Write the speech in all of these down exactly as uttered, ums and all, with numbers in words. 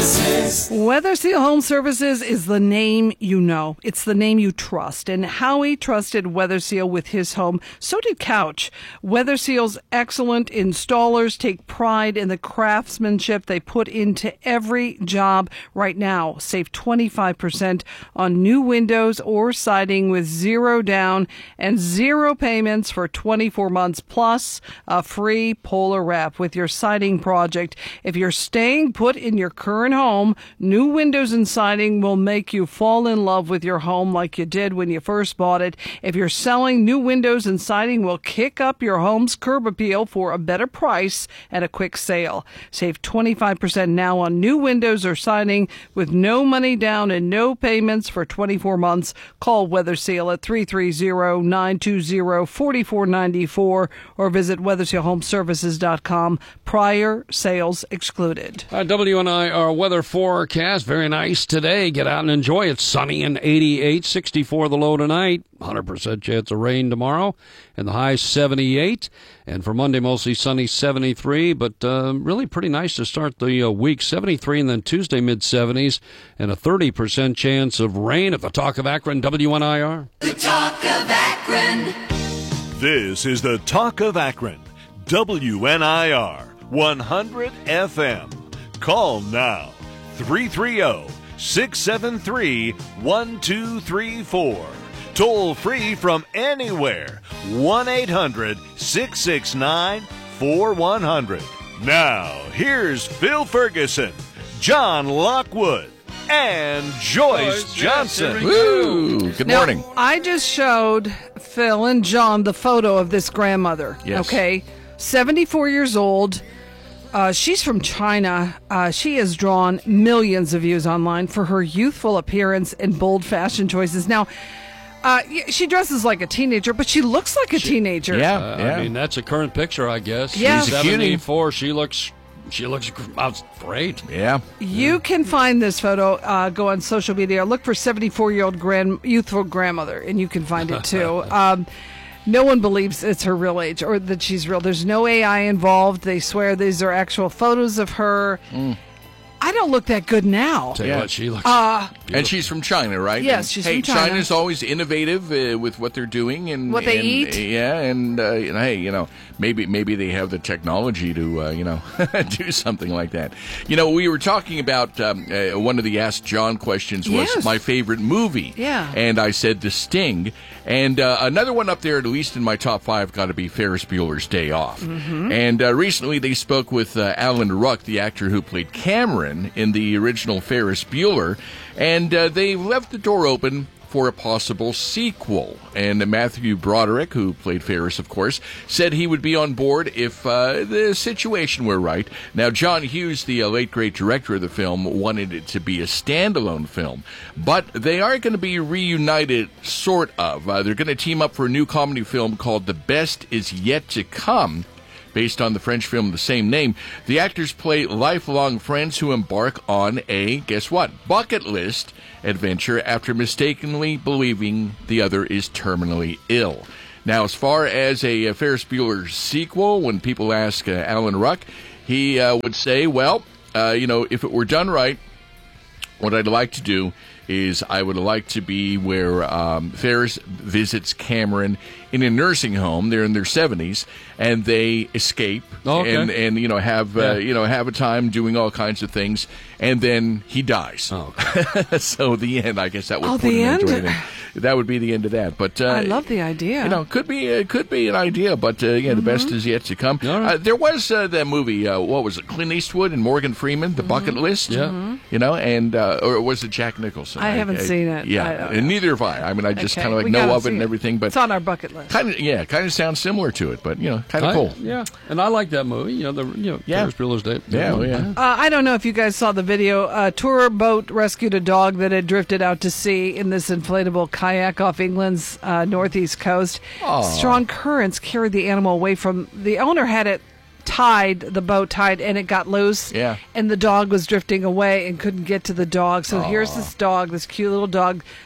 Services. Weather Seal Home Services is the name you know. It's the name you trust. And Howie trusted Weather Seal with his home. So did Couch. Weather Seal's excellent installers take pride in the craftsmanship they put into every job. Right now, save twenty-five percent on new windows or siding with zero down and zero payments for twenty-four months, plus a free Polar Wrap with your siding project. If you're staying put in your current home, new windows and siding will make you fall in love with your home like you did when you first bought it. If you're selling, new windows and siding will kick up your home's curb appeal for a better price at a quick sale. Save twenty-five percent now on new windows or siding with no money down and no payments for twenty-four months. Call Weather Seal at three three zero, nine two zero, four four nine four or visit weather seal home services dot com. Prior sales excluded. Uh, W N I R weather forecast. Very nice today. Get out and enjoy it. Sunny and eighty-eight, sixty-four the low tonight. one hundred percent chance of rain tomorrow. And the high seventy-eight. And for Monday, mostly sunny, seventy-three. But uh, really pretty nice to start the uh, week. seventy-three, and then Tuesday, mid-seventies. And a thirty percent chance of rain at the Talk of Akron, W N I R. The Talk of Akron. This is the Talk of Akron, W N I R, one hundred F M. Call now, three three zero, six seven three, one two three four. Toll free from anywhere, one eight hundred, six six nine, four one zero zero. Now, here's Phil Ferguson, John Lockwood, and Joyce Johnson. Woo! Good Now, morning. I just showed Phil and John the photo of this grandmother. Yes. Okay. seventy-four years old. Uh, she's from China. Uh, she has drawn millions of views online for her youthful appearance and bold fashion choices. Now, uh, y- she dresses like a teenager, but she looks like a teenager. Yeah, Uh, yeah. I mean, that's a current picture, I guess. Yeah. She's a cutie. seventy-four. She looks, she looks gr- great. yeah. You can find this photo. Uh, go on social media. Look for seventy-four-year-old grand youthful grandmother, and you can find it too. um, no one believes it's her real age or that she's real. There's no A I involved. They swear these are actual photos of her. Mm. I don't look that good now. Tell you Yeah. what, she looks Uh, And she's from China, right? Yes, And, she's hey, from China. China's always innovative uh, with what they're doing and What they and, eat. uh, yeah, and, uh, and hey, you know, maybe maybe they have the technology to uh, you know do something like that. You know, we were talking about um, uh, one of the Ask John questions was Yes. my favorite movie. Yeah. And I said The Sting, and uh, another one up there, at least in my top five, got to be Ferris Bueller's Day Off. Mm-hmm. And uh, recently they spoke with uh, Alan Ruck, the actor who played Cameron in the original Ferris Bueller, and uh, they left the door open for a possible sequel. And Matthew Broderick, who played Ferris, of course, said he would be on board if uh, the situation were right. Now, John Hughes, the uh, late great director of the film, wanted it to be a standalone film, but they are going to be reunited, sort of. Uh, they're going to team up for a new comedy film called The Best Is Yet to Come, based on the French film of the same name. The actors play lifelong friends who embark on a, guess what, bucket list adventure after mistakenly believing the other is terminally ill. Now, as far as a, uh Ferris Bueller sequel, when people ask uh, Alan Ruck, he uh, would say, well, uh, you know, if it were done right, what I'd like to do is I would like to be where um, Ferris visits Cameron in a nursing home. They're in their seventies, and they escape Oh, okay. and and you know have uh, Yeah. you know have a time doing all kinds of things, and then he dies. Oh, So the end, I guess that would Oh, put the an end to end? anything. That would be the end of that. But uh, I love the idea. you know, could be uh, could be an idea, but uh, yeah, the best is yet to come. All right. Uh, there was uh, that movie. Uh, what was it? Clint Eastwood and Morgan Freeman, The Bucket List. Yeah. You know, and uh, or was it Jack Nicholson? I haven't seen it. Yeah, I don't and know. neither have I. I mean, I just Okay, kind of like we know gotta of it see and it. everything, but It's on our bucket list. kind of yeah, kind of sounds similar to it, but you know, kind of I- cool. Yeah, and I like that movie. You know, the you know Yeah. Ferris Bueller's Day. Yeah, oh, yeah. Uh, I don't know if you guys saw the video. A tour boat rescued a dog that had drifted out to sea in this inflatable kayak off England's uh, northeast coast. Aw. Strong currents carried the animal away from the owner. Had it tied, the boat tied, and it got loose. Yeah. And the dog was drifting away and couldn't get to the dog. So here's this dog, this cute little dog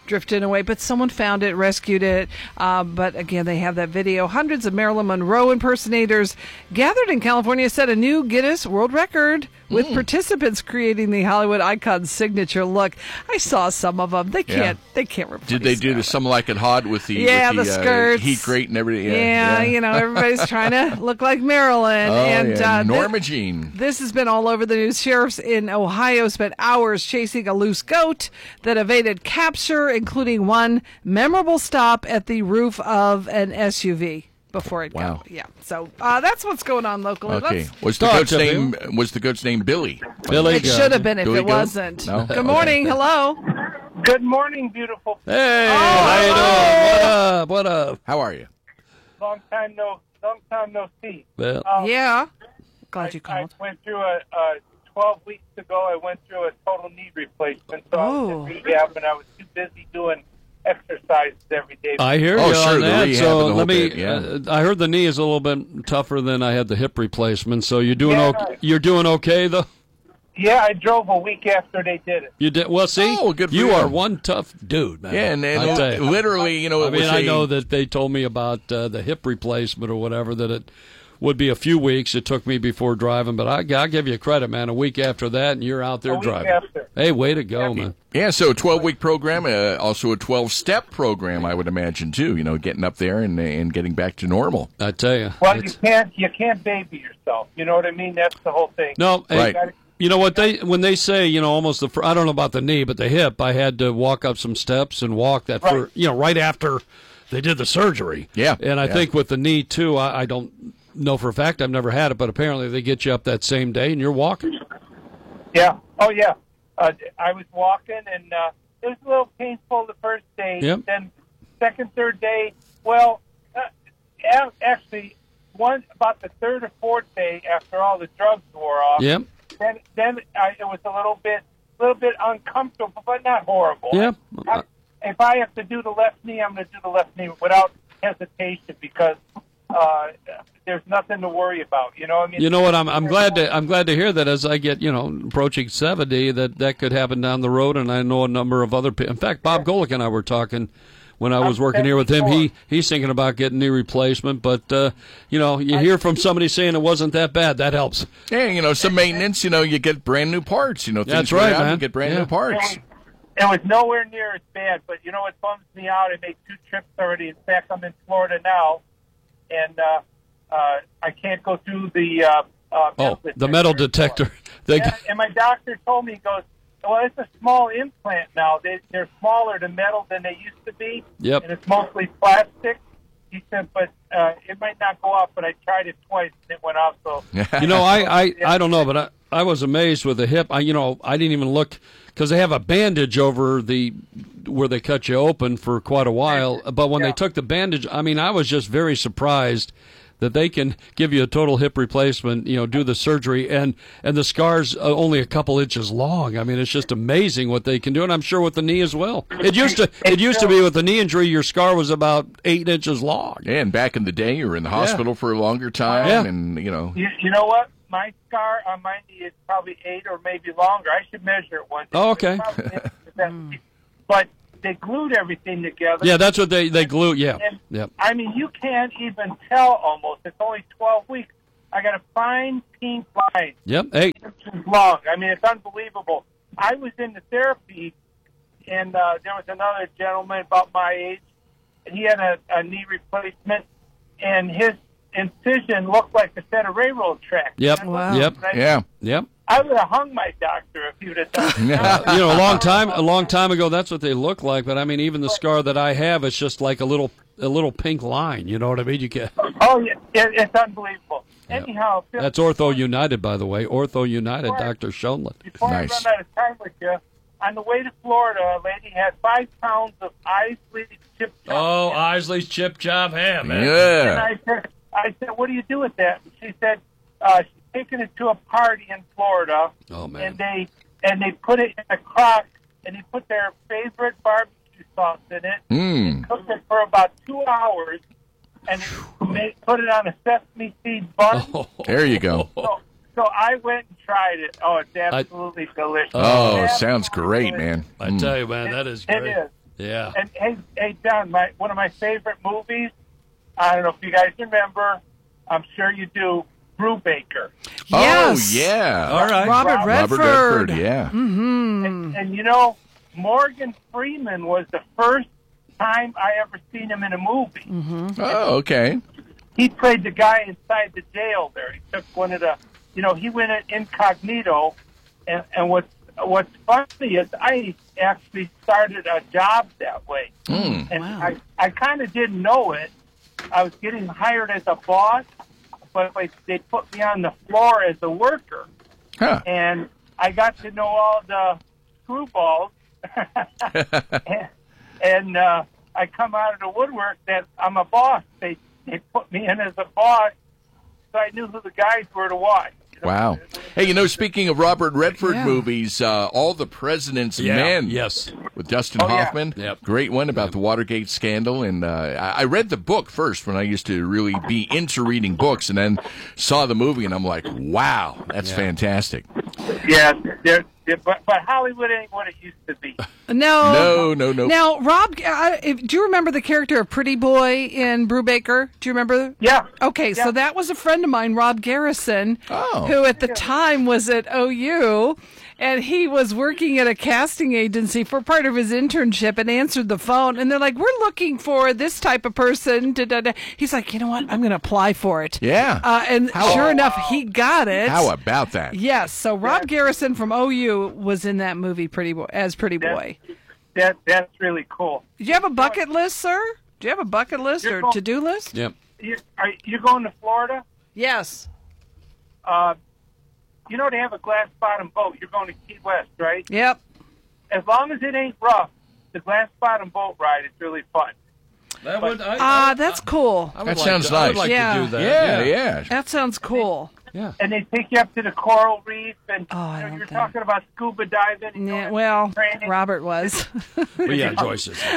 drifting away, but someone found it, rescued it. Uh, but again, they have that video. Hundreds of Marilyn Monroe impersonators gathered in California set a new Guinness World Record with mm. participants creating the Hollywood icon's signature look. I saw some of them. They can't. Yeah. They can't replace. Did they do the Some Like It Hot with the yeah with the, the skirts, uh, heat grate and everything? Yeah, yeah, you know, everybody's trying to look like Marilyn. Oh, and yeah. uh, Norma this, Jean. This has been all over the news. Sheriffs in Ohio spent hours chasing a loose goat that evaded capture, including one memorable stop at the roof of an S U V. Before it wow. got, yeah. So uh, that's what's going on locally. Okay. Let's was the goat's name? Was the goat's name Billy? Billy. It should have been if Billy it goat? wasn't. No? Good morning. Okay. Hello. Good morning, beautiful. Hey, Oh, how you doing? What up? What up? How are you? Long time no, long time no see. Well, Um, Yeah. Glad you I, I called. went through a, a twelve weeks ago. I went through a total knee replacement, so I was Oh. in rehab, and I was too busy doing exercises every day. I hear Oh, you sure, on the that. rehab So and the whole let me. bit, yeah. uh, I heard the knee is a little bit tougher than I had the hip replacement. So you're doing Yeah. okay. You're doing okay though. Yeah, I drove a week after they did it. You did well. See, Oh, good for you you. are one tough dude, man. Yeah, and, and I tell you. literally, you know, it I mean, was I a- know that they told me about uh, the hip replacement or whatever, that it would be a few weeks. It took me before driving, but I, I'll give you credit, man. A week after that, and you're out there A week driving. after. Hey, way to go, man. Yeah, so a twelve-week program, uh, also a twelve-step program, I would imagine, too, you know, getting up there and and getting back to normal. I tell you. Well, you It's- can't, you can't baby yourself. You know what I mean? That's the whole thing. No, hey, Right. Gotta- you know what they when they say, you know, almost the fir- I don't know about the knee, but the hip, I had to walk up some steps and walk that for Right. you know right after they did the surgery. Yeah, and I yeah. think with the knee too, I, I don't know for a fact. I've never had it, but apparently they get you up that same day and you're walking. Yeah. Oh, yeah. Uh, I was walking, and uh, it was a little painful the first day. Yep. Then second, third day, well, uh, a- actually, one about the third or fourth day after all the drugs wore off. Yep. Then, then I, it was a little bit, little bit uncomfortable, but not horrible. Yeah. I, if I have to do the left knee, I'm going to do the left knee without hesitation because uh, there's nothing to worry about. You know, I mean, You know what? I'm I'm glad to I'm glad to hear that as I get you know approaching seventy that that could happen down the road, and I know a number of other people. In fact, Bob Golick and I were talking when I was working here with him. He he's thinking about getting knee replacement, but uh, you know you hear from somebody saying it wasn't that bad. That helps. Yeah, you know, some maintenance, you know, you get brand new parts, you know, things That's go right, down, man. you get brand Yeah. new parts. It was, it was nowhere near as bad, but you know what bums me out? I made two trips already. In fact, I'm in Florida now, and uh, uh, I can't go through the uh, uh, Oh, the metal detector. They, Yeah, and my doctor told me, he goes, well, it's a small implant now. They, they're smaller to metal than they used to be, Yep. and it's mostly plastic. He said, but uh, it might not go off, but I tried it twice, and it went off. So You know, I, I, I don't know, but I, I was amazed with the hip. I, you know, I didn't even look because they have a bandage over the where they cut you open for quite a while. But when Yeah. they took the bandage, I mean, I was just very surprised that they can give you a total hip replacement, you know, do the surgery, and and the scar's uh, only a couple inches long. I mean, it's just amazing what they can do, and I'm sure with the knee as well. It used to it used to be with the knee injury, your scar was about eight inches long. Yeah, and back in the day, you were in the hospital for a longer time, Yeah. and, you know. you, you know what? My scar on my knee is probably eight or maybe longer. I should measure it one day. Oh, okay. It's probably- but they glued everything together. Yeah, that's what they they glue. Yeah, And, yep. I mean, you can't even tell almost. It's only twelve weeks. I got a fine pink line, Yep. Hey, inches long. I mean, it's unbelievable. I was in the therapy, and uh, there was another gentleman about my age, and he had a, a knee replacement, and his incision looked like a set of railroad tracks. Yep. And I Wow. looked Yep. and I- Yep. Yep. I would have hung my doctor if he would have done it. Uh, you know, a long time, a long time ago, that's what they look like. But I mean, even the scar that I have, it's just like a little, a little pink line. You know what I mean? You get Oh, yeah, it, it's unbelievable. Anyhow, Phil, that's Ortho United, by the way. Ortho United, Doctor Schoenland. before Nice. I run out of time with you, on the way to Florida, a lady had five pounds of Isley chip chop. Oh, Isley's chip chop ham, man. And Yeah. I said, I said, what do you do with that? And she said, uh, she's taking it to a party in Florida, Oh man. and they and they put it in a crock, and they put their favorite barbecue sauce in it, Mm. cooked it for about two hours, and they put it on a sesame seed bun. Oh, There you go. So, so I went and tried it. Oh, it's absolutely delicious. Oh, It's sounds absolutely great, man. I Mm. tell you, man, that is It great. is. Yeah. And hey, hey, John, my one of my favorite movies. I don't know if you guys remember. I'm sure you do. Brubaker. Yes. Oh, yeah. All right. Robert Redford. Robert Redford, yeah. And, and you know, Morgan Freeman was the first time I ever seen him in a movie. Mm-hmm. Oh, okay. He played the guy inside the jail there. He took one of the, you know, he went in incognito. And, and what's, what's funny is I actually started a job that way. Mm. And Wow. I, I kind of didn't know it. I was getting hired as a boss, but like, they put me on the floor as a worker. Huh. And I got to know all the screwballs. and and uh, I come out of the woodwork that I'm a boss. They they put me in as a boss, so I knew who the guys were to watch. You know? Wow. Hey, you know, speaking of Robert Redford Yeah. movies, uh, All the President's Yeah. Men. Yes. With Dustin Oh, yeah. Hoffman. Yep. Great one about the Watergate scandal. And uh, I I read the book first when I used to really be into reading books, and then saw the movie, and I'm like, wow, that's Yeah. fantastic. Yeah, they're, they're, but but Hollywood ain't what it used to be. No. No, no, no. Now, Rob, uh, if, do you remember the character of Pretty Boy in Brubaker? Do you remember? Yeah. Okay, Yeah. so that was a friend of mine, Rob Garrison, Oh. who at the time was at O U, and he was working at a casting agency for part of his internship and answered the phone, and they're like, we're looking for this type of person. Da, da, da. He's like, you know what? I'm going to apply for it. Yeah. Uh, and How- sure enough, he got it. How about that? Yes, so Rob Garrison from O U was in that movie Pretty Boy as Pretty Boy. That that's really cool. Do you have a bucket list, sir? Do you have a bucket list You're or going- to-do list? Yep. You, are you going to Florida? Yes. Uh, you know they have a glass bottom boat. You're going to Key West, right? Yep. As long as it ain't rough, the glass bottom boat ride is really fun. That would, I, Ah, that's cool. I would That like sounds to, I would nice. like Yeah. to do that. Yeah, yeah. That sounds cool. Yeah. And they take you up to the coral reef, and Oh, I you know, love you're that. talking about scuba diving. And Yeah, going well, training. Robert was. Well, yeah, Joyce is.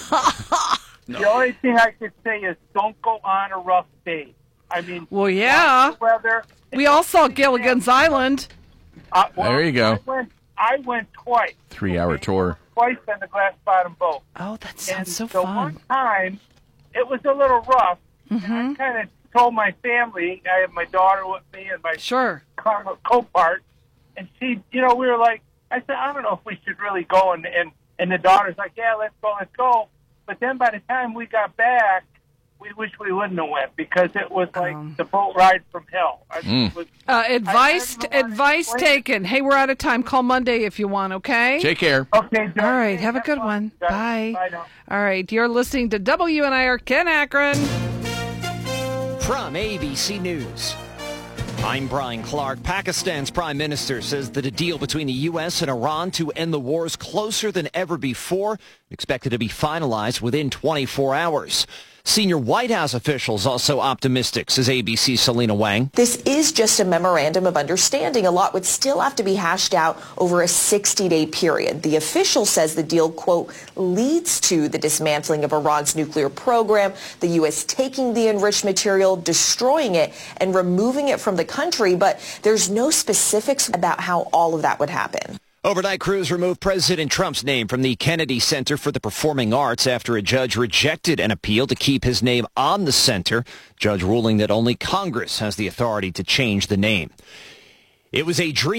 The only thing I could say is don't go on a rough day. I mean, Well, yeah. watch the weather. We all saw Gilligan's Island. Uh, well, There you go. I went, I went twice. Three-hour tour. Twice on the glass bottom boat. Oh, that And sounds so the fun. one time, it was a little rough. Mm-hmm. And I kind of told my family, I had my daughter with me and my Sure. co- co-part, and she, you know, we were like, I said, I don't know if we should really go, and and, and the daughter's like, yeah, let's go, let's go. But then by the time we got back, we wish we wouldn't have went because it was like Um. the boat ride from hell. I mean, Mm. it was, Uh, advice I don't know how to advice explain it. taken. Hey, we're out of time. Call Monday if you want, okay? Take care. okay, John, All right, hey, have a good one. guys. Bye. Bye now. All right, you're listening to W N I R Ken Akron. From A B C News, I'm Brian Clark. Pakistan's prime minister says that a deal between the U S and Iran to end the war is closer than ever before, expected to be finalized within twenty-four hours. Senior White House officials also optimistic, says A B C's Selena Wang. This is just a memorandum of understanding. A lot would still have to be hashed out over a sixty-day period. The official says the deal, quote, leads to the dismantling of Iran's nuclear program, the U S taking the enriched material, destroying it, and removing it from the country. But there's no specifics about how all of that would happen. Overnight crews removed President Trump's name from the Kennedy Center for the Performing Arts after a judge rejected an appeal to keep his name on the center, judge ruling that only Congress has the authority to change the name. It was a dream.